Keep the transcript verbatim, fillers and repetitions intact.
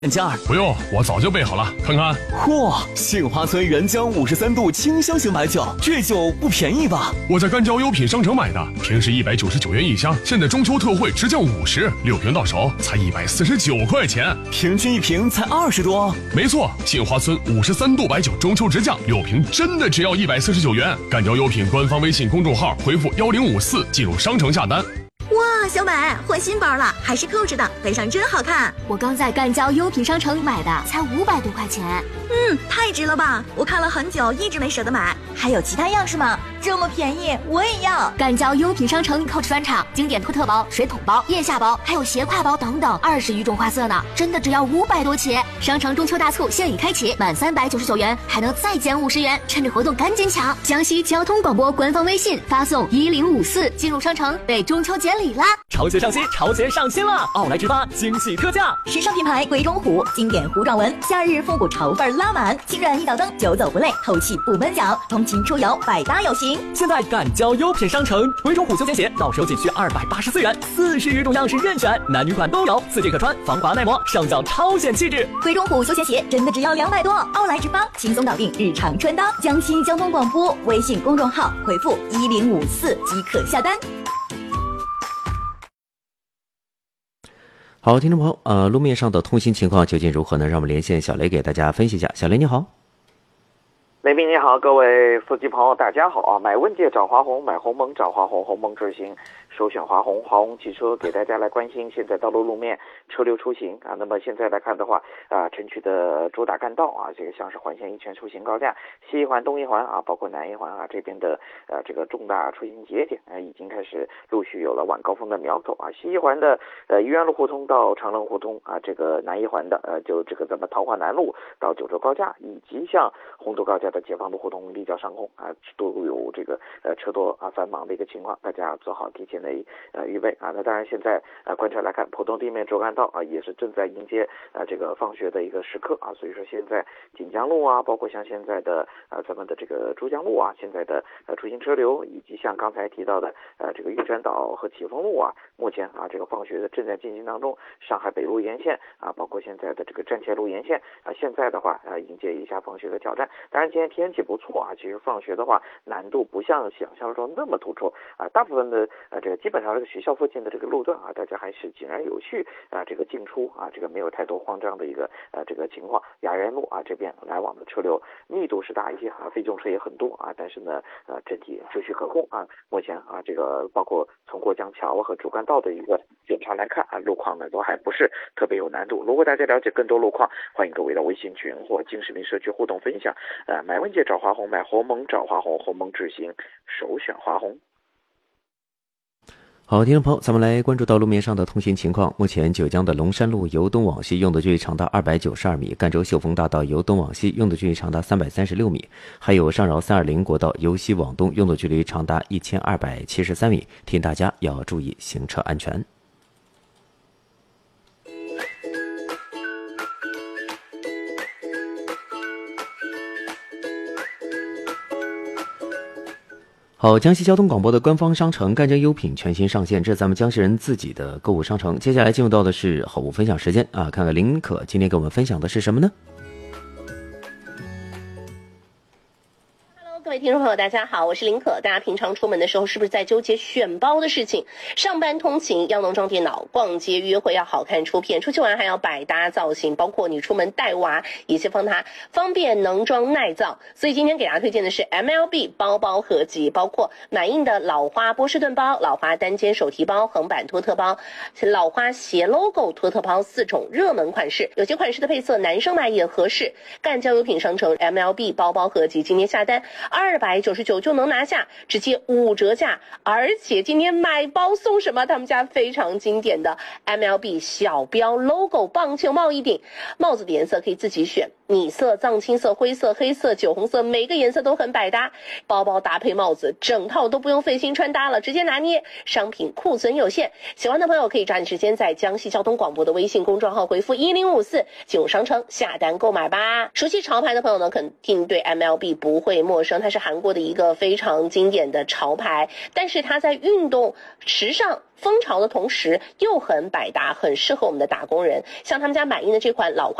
件儿不用，我早就备好了，看看。 嚯，杏花村原浆五十三度清香型白酒，这酒不便宜吧？ 我在干郊优品商城买的，平时一百九十九元一箱，现在中秋特惠直降五十，六瓶到手才一百四十九块钱， 平均一瓶才二十多。 没错，杏花村五十三度白酒中秋直降，六瓶真的只要一百四十九元。干郊优品官方微信公众号回复幺零五四进入商城下单。 哇，小美换新包了，还是扣着的，背上真好看。 我刚在干郊优品商城买的，才五百多块钱。 嗯，太值了吧！我看了很久，一直没舍得买。还有其他样式吗？这么便宜，我也要。 干郊优品商城 Coach 专场经典托特包、水桶包、腋下包，还有斜挎包等等，二十余种花色呢，真的只要五百多起。商城中秋大促现已开启，满三百九十九元还能再减五十元，趁着活动赶紧抢！江西交通广播官方微信发送一零五四进入商城，被中秋节礼啦！ 潮鞋上新，潮鞋上新了！奥莱直发惊喜特价， 时尚品牌鬼冢虎经典糊状纹，夏日复古潮范拉满，轻软一脚蹬，久走不累，透气不闷脚，通勤出游百搭有型。 现在干郊优品商城，鬼冢虎休闲鞋到手仅需二百八十四元，四十余种样式任选，男女款都有，四季可穿，防滑耐磨，上脚超显气质。 鬼冢虎休闲鞋真的只要两百多，奥莱直发轻松搞定日常穿搭。江西交通广播微信公众号回复一零五四即可下单。 好，听众朋友，呃，路面上的通行情况究竟如何呢？让我们连线小雷给大家分析一下。小雷你好。 雷斌你好，各位司机朋友大家好啊！买问界找华虹，买鸿蒙找华虹，鸿蒙智行首选华虹，华虹汽车给大家来关心现在道路路面车流出行啊。那么现在来看的话啊，城区的主打干道啊，这个像是环线一圈出行高架、西一环、东一环啊，包括南一环啊这边的呃这个重大出行节点啊，已经开始陆续有了晚高峰的苗头啊。西一环的呃愚园路互通到长乐互通啊，这个南一环的呃就这个咱们桃花南路到九州高架，以及像红都高架的解放路互通立交上空啊，都有这个呃车多啊繁忙的一个情况，大家做好提前的呃预备啊。那当然现在呃观察来看，浦东地面主干道啊也是正在迎接呃这个放学的一个时刻啊，所以说现在锦江路啊，包括像现在的呃咱们的这个珠江路啊，现在的呃出行车流，以及像刚才提到的呃这个玉山岛和启丰路啊，目前啊这个放学的正在进行当中。上海北路沿线啊，包括现在的这个站前路沿线啊，现在的话啊迎接一下放学的挑战。当然今天天气不错啊，其实放学的话难度不像想象中那么突出啊，大部分的呃这个基本上这个学校附近的这个路段啊，大家还是井然有序啊，这个进出啊这个没有太多慌张的一个呃这个情况。雅园路啊这边来往的车流密度是大一些啊，非重车也很多啊，但是呢呃整体秩序可控啊。目前啊这个包括从过江桥和主干道的一个检查来看啊，路况呢都还不是特别有难度。如果大家了解更多路况，欢迎各位到微信群或金视频社区互动分享。呃，买问界找华虹，买鸿蒙找华虹，鸿蒙智行首选华虹。 好，听众朋友，咱们来关注到路面上的通行情况。目前九江的龙山路由东往西用的距离长达二百九十二米，赣州秀峰大道由东往西用的距离长达三百三十六米，还有上饶三二零国道由西往东用的距离长达一千二百七十三米，提醒大家要注意行车安全。好，江西交通广播的官方商城赣江优品全新上线，这是咱们江西人自己的购物商城。接下来进入到的是好物分享时间啊，看看林可今天给我们分享的是什么呢？ 各位听众朋友大家好，我是林可。大家平常出门的时候是不是在纠结选包的事情？上班通勤要能装电脑，逛街约会要好看出片，出去玩还要百搭造型，包括你出门带娃也是帮它方便能装耐造。所以今天给大家推荐的是 M L B 包包合集，包括满印的老花波士顿包、老花单肩手提包、横版托特包、老花斜 logo 托特包四种热门款式，有些款式的配色男生买也合适。赣江优品商城 M L B 包包合集今天下单二百九十九就能拿下，直接五折价。而且今天买包送什么？他们家非常经典的 M L B 小标 logo 棒球帽一顶，帽子的颜色可以自己选，米色、藏青色、灰色、黑色、酒红色，每个颜色都很百搭。包包搭配帽子，整套都不用费心穿搭了，直接拿捏。商品库存有限，喜欢的朋友可以抓紧时间在江西交通广播的微信公众号回复一零五四进入商城下单购买吧。熟悉潮牌的朋友呢，肯定对 M L B 不会陌生，它是韩国的一个非常经典的潮牌，但是它在运动时尚风潮的同时又很百搭，很适合我们的打工人。像他们家满印的这款老花